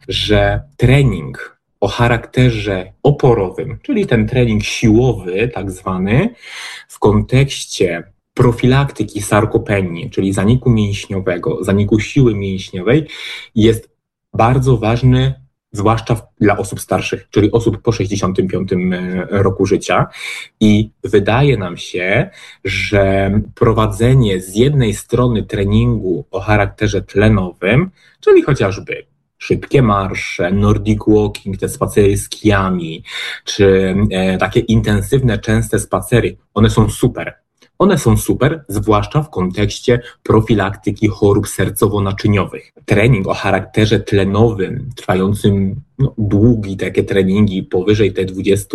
że trening o charakterze oporowym, czyli ten trening siłowy tak zwany, w kontekście profilaktyki sarkopenii, czyli zaniku mięśniowego, zaniku siły mięśniowej, jest bardzo ważny, zwłaszcza dla osób starszych, czyli osób po 65 roku życia. I wydaje nam się, że prowadzenie z jednej strony treningu o charakterze tlenowym, czyli chociażby szybkie marsze, nordic walking, te spacery z kijami, czy takie intensywne, częste spacery, one są super. One są super, zwłaszcza w kontekście profilaktyki chorób sercowo-naczyniowych. Trening o charakterze tlenowym, trwającym długi takie treningi, powyżej te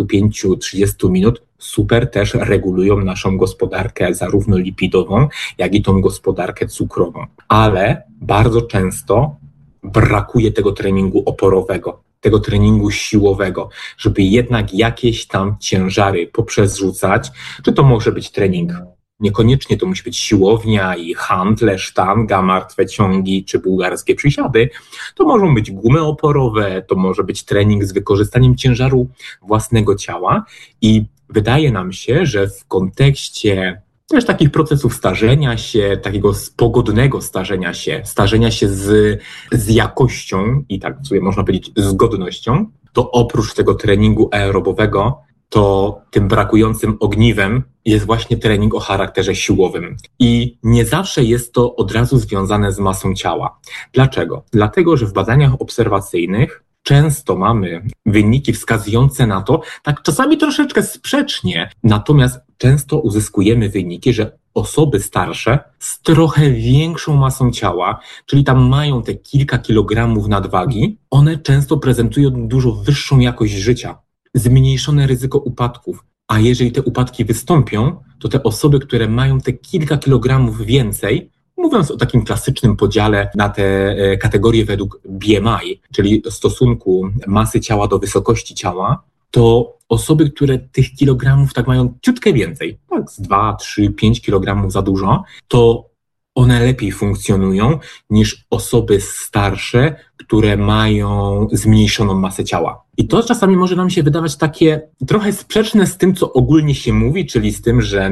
25-30 minut, super też regulują naszą gospodarkę zarówno lipidową, jak i tą gospodarkę cukrową. Ale bardzo często brakuje tego treningu oporowego, tego treningu siłowego, żeby jednak jakieś tam ciężary poprzez-rzucać, czy to może być trening, niekoniecznie to musi być siłownia i handle, sztanga, martwe ciągi czy bułgarskie przysiady, to mogą być gumy oporowe, to może być trening z wykorzystaniem ciężaru własnego ciała i wydaje nam się, że w kontekście też takich procesów starzenia się, takiego pogodnego starzenia się z jakością i tak sobie można powiedzieć z godnością, to oprócz tego treningu aerobowego, to tym brakującym ogniwem jest właśnie trening o charakterze siłowym. I nie zawsze jest to od razu związane z masą ciała. Dlaczego? Dlatego, że w badaniach obserwacyjnych często mamy wyniki wskazujące na to, tak czasami troszeczkę sprzecznie, natomiast często uzyskujemy wyniki, że osoby starsze z trochę większą masą ciała, czyli tam mają te kilka kilogramów nadwagi, one często prezentują dużo wyższą jakość życia, zmniejszone ryzyko upadków. A jeżeli te upadki wystąpią, to te osoby, które mają te kilka kilogramów więcej, mówiąc o takim klasycznym podziale na te kategorie według BMI, czyli stosunku masy ciała do wysokości ciała, to osoby, które tych kilogramów tak mają ciutkę więcej, tak z 2, 3, 5 kilogramów za dużo, to one lepiej funkcjonują niż osoby starsze, które mają zmniejszoną masę ciała. I to czasami może nam się wydawać takie trochę sprzeczne z tym, co ogólnie się mówi, czyli z tym, że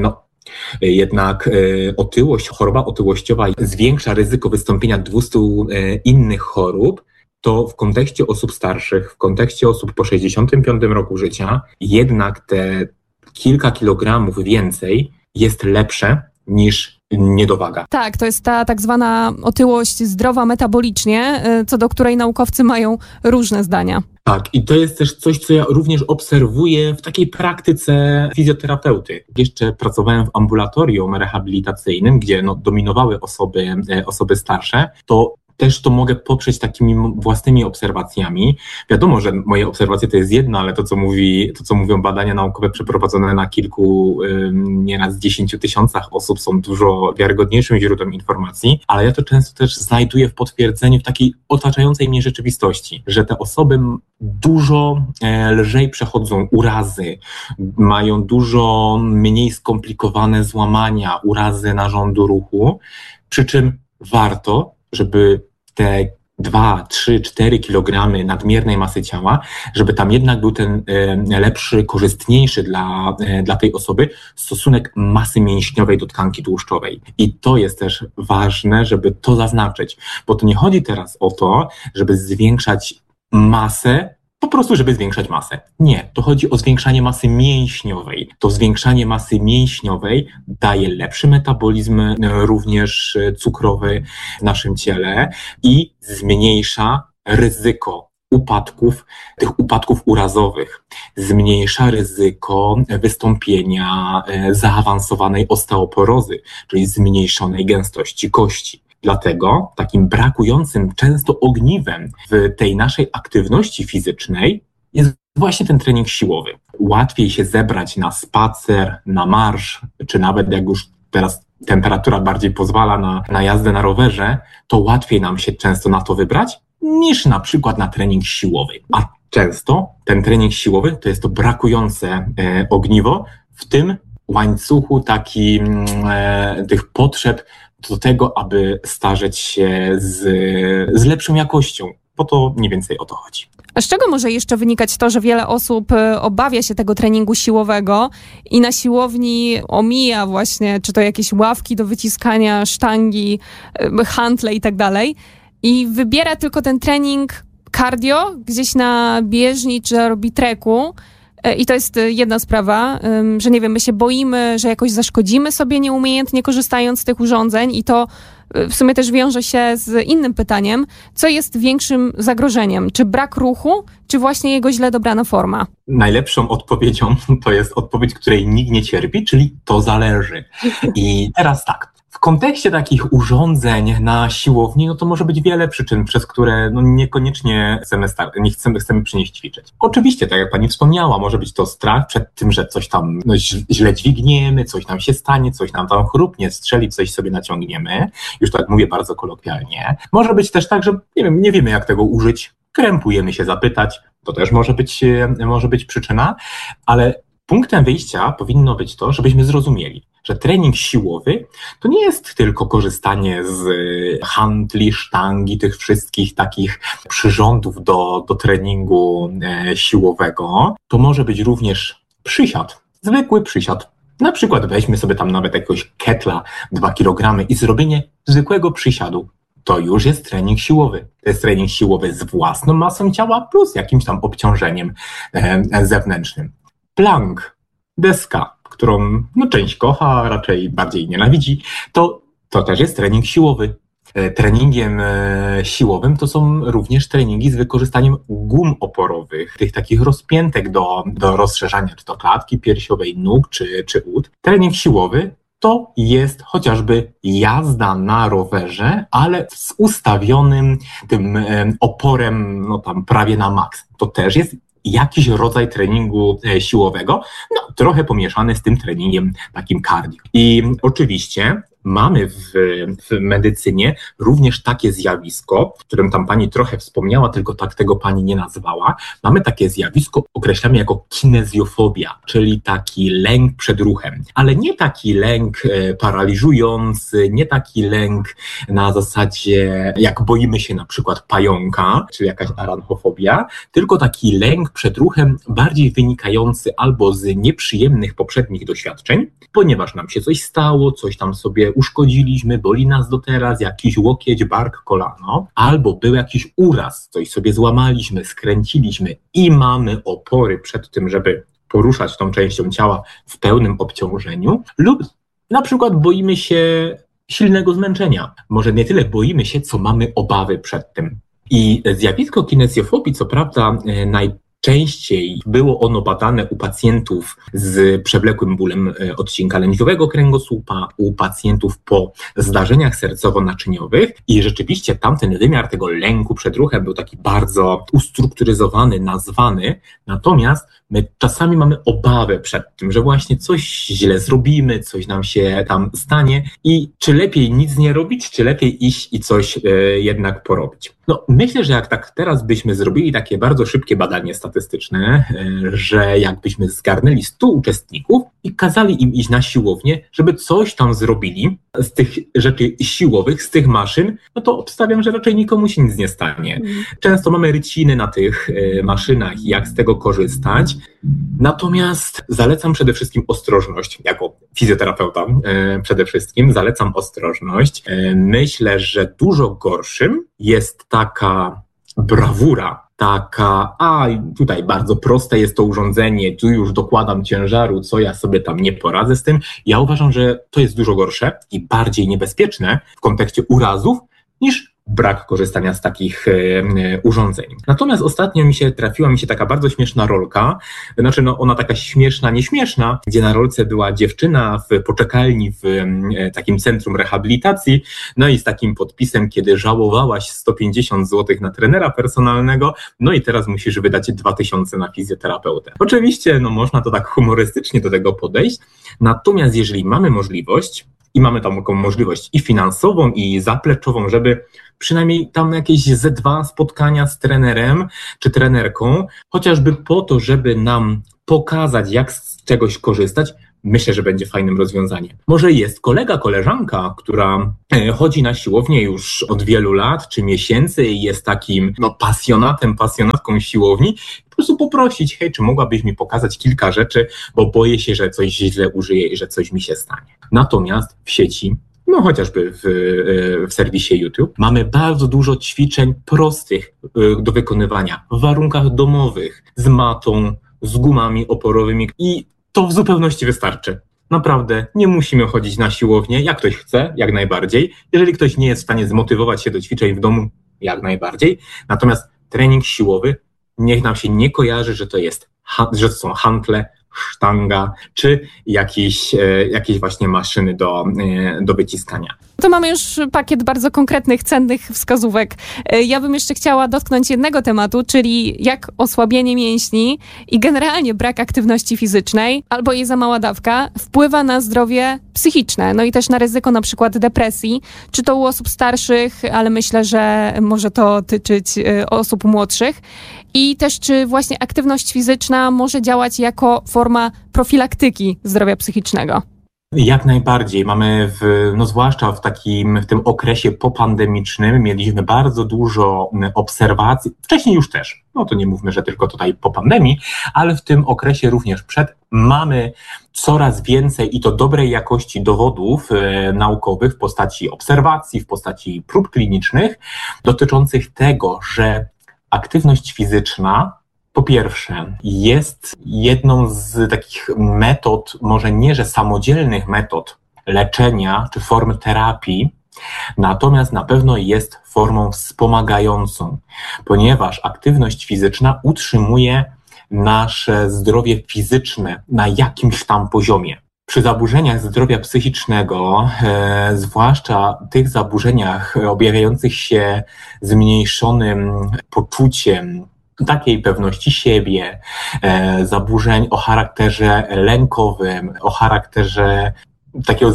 jednak otyłość, choroba otyłościowa zwiększa ryzyko wystąpienia 200 innych chorób, to w kontekście osób starszych, w kontekście osób po 65 roku życia, jednak te kilka kilogramów więcej jest lepsze niż niedowaga. Tak, to jest ta tak zwana otyłość zdrowa metabolicznie, co do której naukowcy mają różne zdania. Tak, i to jest też coś, co ja również obserwuję w takiej praktyce fizjoterapeuty. Jeszcze pracowałem w ambulatorium rehabilitacyjnym, gdzie dominowały osoby starsze, to też to mogę poprzeć takimi własnymi obserwacjami. Wiadomo, że moje obserwacje to jest jedno, ale to, co mówią badania naukowe przeprowadzone na kilku, nieraz 10 tysiącach osób, są dużo wiarygodniejszym źródłem informacji, ale ja to często też znajduję w potwierdzeniu w takiej otaczającej mnie rzeczywistości, że te osoby dużo lżej przechodzą urazy, mają dużo mniej skomplikowane złamania, urazy narządu ruchu, przy czym warto, żeby te 2, 3, 4 kilogramy nadmiernej masy ciała, żeby tam jednak był ten lepszy, korzystniejszy dla tej osoby stosunek masy mięśniowej do tkanki tłuszczowej. I to jest też ważne, żeby to zaznaczyć, bo to nie chodzi teraz o to, żeby zwiększać masę, po prostu, żeby zwiększać masę. Nie, to chodzi o zwiększanie masy mięśniowej. To zwiększanie masy mięśniowej daje lepszy metabolizm, również cukrowy w naszym ciele i zmniejsza ryzyko upadków, tych upadków urazowych. Zmniejsza ryzyko wystąpienia zaawansowanej osteoporozy, czyli zmniejszonej gęstości kości. Dlatego takim brakującym często ogniwem w tej naszej aktywności fizycznej jest właśnie ten trening siłowy. Łatwiej się zebrać na spacer, na marsz, czy nawet jak już teraz temperatura bardziej pozwala na jazdę na rowerze, to łatwiej nam się często na to wybrać niż na przykład na trening siłowy. A często ten trening siłowy to jest to brakujące ogniwo w tym łańcuchu tych potrzeb do tego, aby starzeć się z lepszą jakością. bo to mniej więcej o to chodzi. A z czego może jeszcze wynikać to, że wiele osób obawia się tego treningu siłowego i na siłowni omija właśnie, czy to jakieś ławki do wyciskania, sztangi, hantle i tak dalej, i wybiera tylko ten trening cardio gdzieś na bieżni czy robi treku. I to jest jedna sprawa, że nie wiem, my się boimy, że jakoś zaszkodzimy sobie nieumiejętnie korzystając z tych urządzeń, i to w sumie też wiąże się z innym pytaniem, co jest większym zagrożeniem? Czy brak ruchu, czy właśnie jego źle dobrana forma? Najlepszą odpowiedzią to jest odpowiedź, której nikt nie cierpi, czyli to zależy. I teraz tak. W kontekście takich urządzeń na siłowni, no to może być wiele przyczyn, przez które niekoniecznie chcemy przy nich ćwiczyć. Oczywiście, tak jak pani wspomniała, może być to strach przed tym, że coś tam źle dźwigniemy, coś nam się stanie, coś nam tam chrupnie, strzeli, coś sobie naciągniemy. Już tak mówię bardzo kolokwialnie. Może być też tak, że nie wiemy jak tego użyć, krępujemy się zapytać, to też może być przyczyna, ale punktem wyjścia powinno być to, żebyśmy zrozumieli, że trening siłowy to nie jest tylko korzystanie z hantli, sztangi, tych wszystkich takich przyrządów do treningu siłowego. To może być również przysiad, zwykły przysiad. Na przykład weźmy sobie tam nawet jakiegoś ketla 2 kg i zrobienie zwykłego przysiadu. To już jest trening siłowy. To jest trening siłowy z własną masą ciała plus jakimś tam obciążeniem zewnętrznym. Plank, deska, którą część kocha, a raczej bardziej nienawidzi, to też jest trening siłowy. Treningiem siłowym to są również treningi z wykorzystaniem gum oporowych, tych takich rozpiętek do rozszerzania czy to klatki piersiowej, nóg czy ud. Trening siłowy to jest chociażby jazda na rowerze, ale z ustawionym tym oporem tam prawie na maks. To też jest jakiś rodzaj treningu siłowego, trochę pomieszany z tym treningiem takim cardio. I oczywiście mamy w medycynie również takie zjawisko, o którym tam pani trochę wspomniała, tylko tak tego pani nie nazwała. Mamy takie zjawisko, określamy jako kinezjofobia, czyli taki lęk przed ruchem, ale nie taki lęk paraliżujący, nie taki lęk na zasadzie jak boimy się na przykład pająka, czyli jakaś aranchofobia, tylko taki lęk przed ruchem bardziej wynikający albo z nieprzyjemnych poprzednich doświadczeń, ponieważ nam się coś stało, coś tam sobie uszkodziliśmy, boli nas do teraz, jakiś łokieć, bark, kolano, albo był jakiś uraz, coś sobie złamaliśmy, skręciliśmy i mamy opory przed tym, żeby poruszać tą częścią ciała w pełnym obciążeniu, lub na przykład boimy się silnego zmęczenia. Może nie tyle boimy się, co mamy obawy przed tym. I zjawisko kinezjofobii, co prawda, najczęściej było ono badane u pacjentów z przewlekłym bólem odcinka lędźwiowego kręgosłupa, u pacjentów po zdarzeniach sercowo-naczyniowych i rzeczywiście tamten wymiar tego lęku przed ruchem był taki bardzo ustrukturyzowany, nazwany, natomiast my czasami mamy obawę przed tym, że właśnie coś źle zrobimy, coś nam się tam stanie i czy lepiej nic nie robić, czy lepiej iść i coś jednak porobić. Myślę, że jak tak teraz byśmy zrobili takie bardzo szybkie badanie statystyczne, że jakbyśmy zgarnęli 100 uczestników i kazali im iść na siłownię, żeby coś tam zrobili z tych rzeczy siłowych, z tych maszyn, to obstawiam, że raczej nikomu się nic nie stanie. Często mamy ryciny na tych maszynach i jak z tego korzystać. Natomiast zalecam przede wszystkim ostrożność. Jako fizjoterapeuta przede wszystkim zalecam ostrożność. Myślę, że dużo gorszym jest taka brawura, tutaj bardzo proste jest to urządzenie, tu już dokładam ciężaru, co ja sobie tam nie poradzę z tym. Ja uważam, że to jest dużo gorsze i bardziej niebezpieczne w kontekście urazów niż brak korzystania z takich urządzeń. Natomiast ostatnio trafiła mi się taka bardzo śmieszna rolka, ona taka śmieszna, nieśmieszna, gdzie na rolce była dziewczyna w poczekalni w takim centrum rehabilitacji, i z takim podpisem, kiedy żałowałaś 150 zł na trenera personalnego, i teraz musisz wydać 2000 na fizjoterapeutę. Oczywiście, można to tak humorystycznie do tego podejść, natomiast jeżeli mamy możliwość, i mamy tam taką możliwość i finansową, i zapleczową, żeby przynajmniej tam jakieś ze 2 spotkania z trenerem czy trenerką, chociażby po to, żeby nam pokazać, jak z czegoś korzystać, myślę, że będzie fajnym rozwiązaniem. Może jest koleżanka, która chodzi na siłownię już od wielu lat czy miesięcy i jest takim pasjonatką siłowni. Po prostu poprosić, hej, czy mogłabyś mi pokazać kilka rzeczy, bo boję się, że coś źle użyję i że coś mi się stanie. Natomiast w sieci, chociażby w serwisie YouTube, mamy bardzo dużo ćwiczeń prostych do wykonywania w warunkach domowych, z matą, z gumami oporowymi i to w zupełności wystarczy. Naprawdę nie musimy chodzić na siłownię, jak ktoś chce, jak najbardziej. Jeżeli ktoś nie jest w stanie zmotywować się do ćwiczeń w domu, jak najbardziej. Natomiast trening siłowy niech nam się nie kojarzy, że to są hantle, sztanga, czy jakieś właśnie maszyny do wyciskania. To mamy już pakiet bardzo konkretnych, cennych wskazówek. Ja bym jeszcze chciała dotknąć jednego tematu, czyli jak osłabienie mięśni i generalnie brak aktywności fizycznej albo jej za mała dawka wpływa na zdrowie psychiczne, no i też na ryzyko na przykład depresji, czy to u osób starszych, ale myślę, że może to tyczyć osób młodszych. I też czy właśnie aktywność fizyczna może działać jako forma profilaktyki zdrowia psychicznego? Jak najbardziej. Mamy zwłaszcza w tym okresie popandemicznym mieliśmy bardzo dużo obserwacji, wcześniej już też, to nie mówmy, że tylko tutaj po pandemii, ale w tym okresie również mamy coraz więcej i to dobrej jakości dowodów naukowych w postaci obserwacji, w postaci prób klinicznych dotyczących tego, że aktywność fizyczna po pierwsze jest jedną z takich metod, może nie, że samodzielnych metod leczenia czy form terapii, natomiast na pewno jest formą wspomagającą, ponieważ aktywność fizyczna utrzymuje nasze zdrowie fizyczne na jakimś tam poziomie. Przy zaburzeniach zdrowia psychicznego, zwłaszcza tych zaburzeniach objawiających się zmniejszonym poczuciem takiej pewności siebie, zaburzeń o charakterze lękowym, o charakterze takiego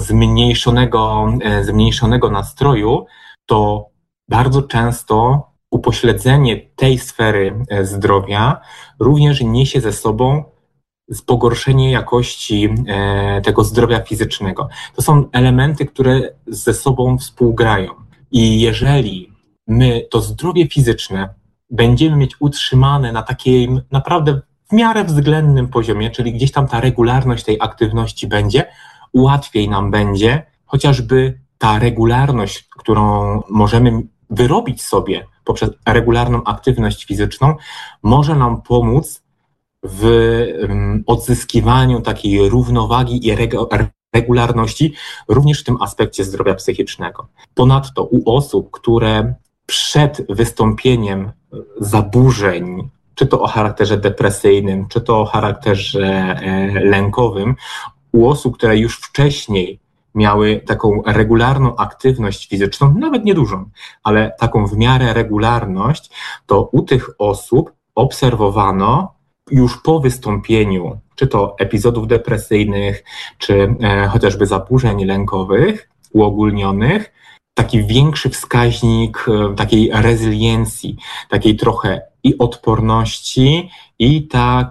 zmniejszonego nastroju, to bardzo często upośledzenie tej sfery zdrowia również niesie ze sobą pogorszenie jakości tego zdrowia fizycznego. To są elementy, które ze sobą współgrają. I jeżeli my to zdrowie fizyczne będziemy mieć utrzymane na takim naprawdę w miarę względnym poziomie, czyli gdzieś tam ta regularność tej aktywności będzie, łatwiej nam będzie, chociażby ta regularność, którą możemy wyrobić sobie poprzez regularną aktywność fizyczną, może nam pomóc w odzyskiwaniu takiej równowagi i regularności również w tym aspekcie zdrowia psychicznego. Ponadto u osób, które przed wystąpieniem zaburzeń, czy to o charakterze depresyjnym, czy to o charakterze lękowym, u osób, które już wcześniej miały taką regularną aktywność fizyczną, nawet niedużą, ale taką w miarę regularność, to u tych osób obserwowano już po wystąpieniu, czy to epizodów depresyjnych, czy chociażby zaburzeń lękowych uogólnionych, taki większy wskaźnik takiej rezyliencji, takiej trochę i odporności i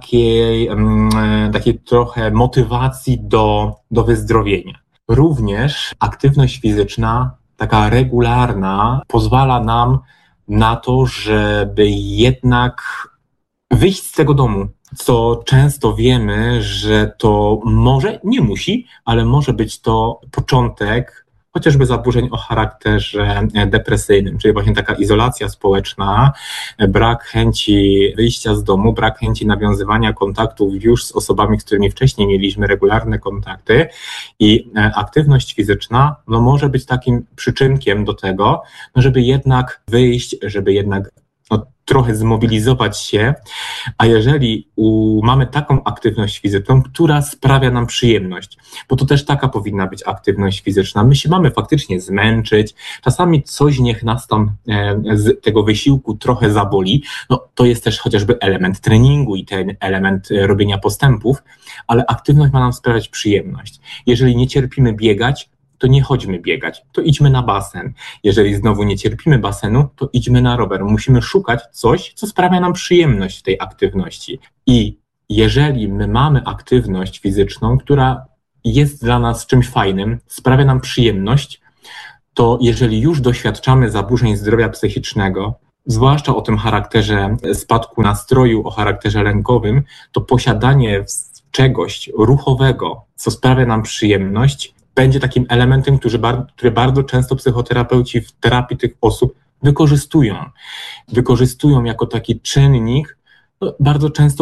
takiej trochę motywacji do wyzdrowienia. Również aktywność fizyczna, taka regularna, pozwala nam na to, żeby jednak wyjść z tego domu, co często wiemy, że to może, nie musi, ale może być to początek chociażby zaburzeń o charakterze depresyjnym, czyli właśnie taka izolacja społeczna, brak chęci wyjścia z domu, brak chęci nawiązywania kontaktów już z osobami, z którymi wcześniej mieliśmy regularne kontakty i aktywność fizyczna może być takim przyczynkiem do tego, żeby jednak wyjść, żeby jednak trochę zmobilizować się, a jeżeli mamy taką aktywność fizyczną, która sprawia nam przyjemność, bo to też taka powinna być aktywność fizyczna. My się mamy faktycznie zmęczyć, czasami coś niech nas tam z tego wysiłku trochę zaboli, to jest też chociażby element treningu i ten element robienia postępów, ale aktywność ma nam sprawiać przyjemność. Jeżeli nie cierpimy biegać, to nie chodźmy biegać, to idźmy na basen. Jeżeli znowu nie cierpimy basenu, to idźmy na rower. Musimy szukać coś, co sprawia nam przyjemność w tej aktywności. I jeżeli my mamy aktywność fizyczną, która jest dla nas czymś fajnym, sprawia nam przyjemność, to jeżeli już doświadczamy zaburzeń zdrowia psychicznego, zwłaszcza o tym charakterze spadku nastroju, o charakterze lękowym, to posiadanie czegoś ruchowego, co sprawia nam przyjemność, będzie takim elementem, który bardzo często psychoterapeuci w terapii tych osób wykorzystują. Wykorzystują jako taki czynnik bardzo często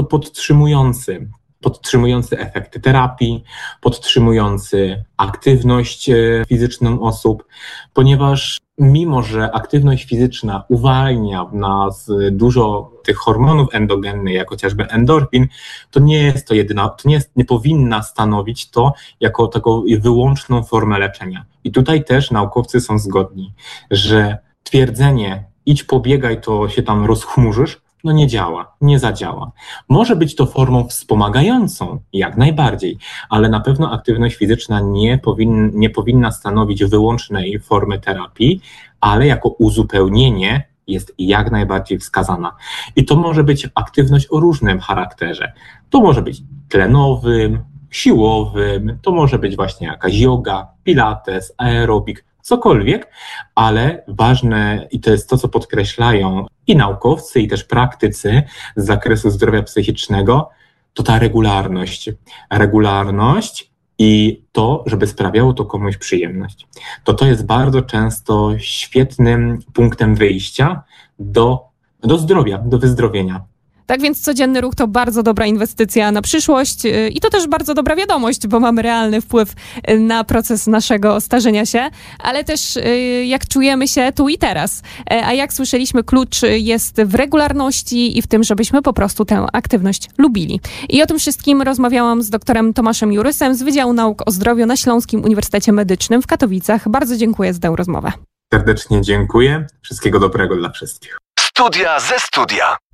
podtrzymujący efekty terapii, podtrzymujący aktywność fizyczną osób, ponieważ mimo że aktywność fizyczna uwalnia w nas dużo tych hormonów endogennych, jak chociażby endorfin, to nie powinna stanowić to jako taką wyłączną formę leczenia. I tutaj też naukowcy są zgodni, że twierdzenie idź pobiegaj, to się tam rozchmurzysz, nie działa, nie zadziała. Może być to formą wspomagającą, jak najbardziej, ale na pewno aktywność fizyczna nie powinna stanowić wyłącznej formy terapii, ale jako uzupełnienie jest jak najbardziej wskazana. I to może być aktywność o różnym charakterze. To może być tlenowym, siłowym, to może być właśnie jakaś joga, pilates, aerobik, cokolwiek, ale ważne, i to jest to, co podkreślają i naukowcy, i też praktycy z zakresu zdrowia psychicznego, to ta regularność. Regularność i to, żeby sprawiało to komuś przyjemność. To jest bardzo często świetnym punktem wyjścia do zdrowia, do wyzdrowienia. Tak więc codzienny ruch to bardzo dobra inwestycja na przyszłość i to też bardzo dobra wiadomość, bo mamy realny wpływ na proces naszego starzenia się, ale też jak czujemy się tu i teraz. A jak słyszeliśmy, klucz jest w regularności i w tym, żebyśmy po prostu tę aktywność lubili. I o tym wszystkim rozmawiałam z doktorem Tomaszem Jurysem z Wydziału Nauk o Zdrowiu na Śląskim Uniwersytecie Medycznym w Katowicach. Bardzo dziękuję za tę rozmowę. Serdecznie dziękuję. Wszystkiego dobrego dla wszystkich. Studia ze studia.